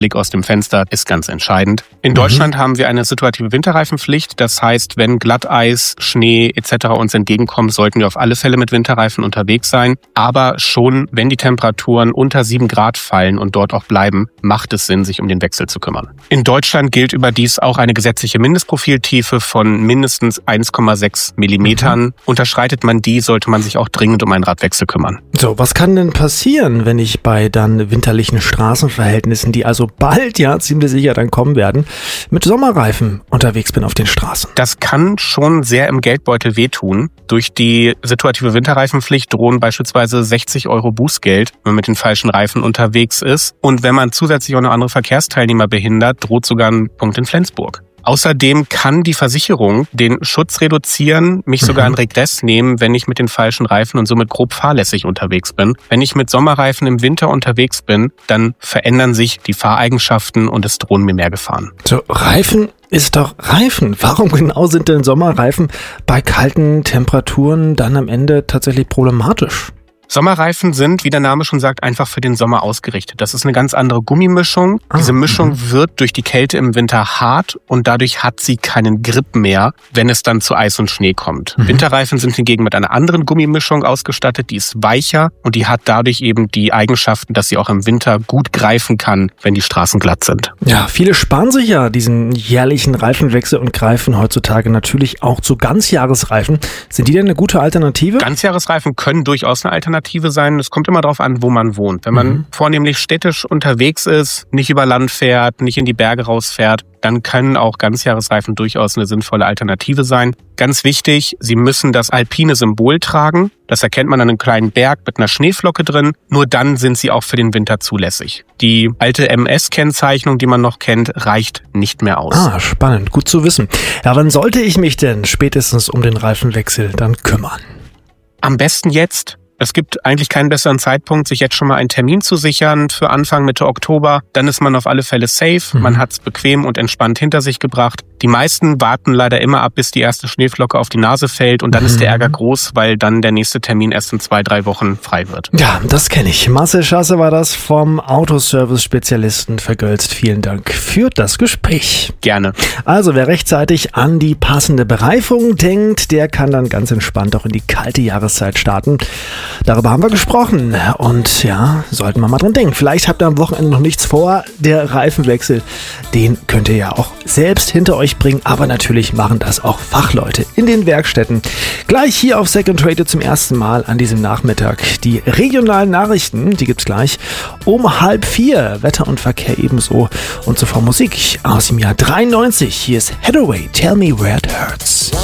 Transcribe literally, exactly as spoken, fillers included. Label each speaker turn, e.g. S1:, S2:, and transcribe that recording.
S1: Blick aus dem Fenster ist ganz entscheidend. In Deutschland mhm. haben wir eine situative Winterreifenpflicht. Das heißt, wenn Glatteis, Schnee et cetera uns entgegenkommen, sollten wir auf alle Fälle mit Winterreifen unterwegs sein. Aber schon, wenn die Temperaturen unter sieben Grad fallen und dort auch bleiben, macht es Sinn, sich um den Wechsel zu kümmern. In Deutschland gilt überdies auch eine gesetzliche Mindestprofiltiefe von mindestens eins Komma sechs Millimetern. Mhm. Unterschreitet man die, sollte man sich auch dringend um einen Radwechsel kümmern.
S2: So, was kann denn passieren, wenn ich bei dann winterlichen Straßenverhältnissen, die also bald ja ziemlich sicher dann kommen werden, mit Sommerreifen unterwegs bin auf den Straßen?
S1: Das kann schon sehr im Geldbeutel wehtun. Durch die situative Winterreifenpflicht drohen beispielsweise sechzig Euro Bußgeld, wenn man mit den falschen Reifen unterwegs ist. Und wenn man zusätzlich auch noch andere Verkehrsteilnehmer behindert, droht sogar ein Punkt in Flensburg. Außerdem kann die Versicherung den Schutz reduzieren, mich sogar in Regress nehmen, wenn ich mit den falschen Reifen und somit grob fahrlässig unterwegs bin. Wenn ich mit Sommerreifen im Winter unterwegs bin, dann verändern sich die Fahreigenschaften und es drohen mir mehr Gefahren.
S2: So, Reifen ist doch Reifen. Warum genau sind denn Sommerreifen bei kalten Temperaturen dann am Ende tatsächlich problematisch?
S1: Sommerreifen sind, wie der Name schon sagt, einfach für den Sommer ausgerichtet. Das ist eine ganz andere Gummimischung. Ah, Diese Mischung m- wird durch die Kälte im Winter hart und dadurch hat sie keinen Grip mehr, wenn es dann zu Eis und Schnee kommt. Mhm. Winterreifen sind hingegen mit einer anderen Gummimischung ausgestattet, die ist weicher und die hat dadurch eben die Eigenschaften, dass sie auch im Winter gut greifen kann, wenn die Straßen glatt sind.
S2: Ja, viele sparen sich ja diesen jährlichen Reifenwechsel und greifen heutzutage natürlich auch zu Ganzjahresreifen. Sind die denn eine gute Alternative?
S1: Ganzjahresreifen können durchaus eine Alternative sein. Es kommt immer darauf an, wo man wohnt. Wenn man mhm. vornehmlich städtisch unterwegs ist, nicht über Land fährt, nicht in die Berge rausfährt, dann können auch Ganzjahresreifen durchaus eine sinnvolle Alternative sein. Ganz wichtig, sie müssen das alpine Symbol tragen. Das erkennt man an einem kleinen Berg mit einer Schneeflocke drin. Nur dann sind sie auch für den Winter zulässig. Die alte M S-Kennzeichnung, die man noch kennt, reicht nicht mehr aus.
S2: Ah, spannend. Gut zu wissen. Ja, wann sollte ich mich denn spätestens um den Reifenwechsel dann kümmern?
S1: Am besten jetzt. Es gibt eigentlich keinen besseren Zeitpunkt, sich jetzt schon mal einen Termin zu sichern für Anfang Mitte Oktober. Dann ist man auf alle Fälle safe. Mhm. Man hat es bequem und entspannt hinter sich gebracht. Die meisten warten leider immer ab, bis die erste Schneeflocke auf die Nase fällt. Und dann mhm. ist der Ärger groß, weil dann der nächste Termin erst in zwei, drei Wochen frei wird.
S2: Ja, das kenne ich. Marcel Schasse war das vom Autoservice-Spezialisten Vergölzt. Vielen Dank für das Gespräch.
S1: Gerne.
S2: Also wer rechtzeitig an die passende Bereifung denkt, der kann dann ganz entspannt auch in die kalte Jahreszeit starten. Darüber haben wir gesprochen und ja, sollten wir mal dran denken. Vielleicht habt ihr am Wochenende noch nichts vor. Der Reifenwechsel, den könnt ihr ja auch selbst hinter euch bringen, aber natürlich machen das auch Fachleute in den Werkstätten. Gleich hier auf Second Radio zum ersten Mal an diesem Nachmittag. Die regionalen Nachrichten, die gibt's gleich um halb vier. Wetter und Verkehr ebenso und zuvor Musik aus dem Jahr dreiundneunzig. Hier ist Hathaway, Tell Me Where It Hurts.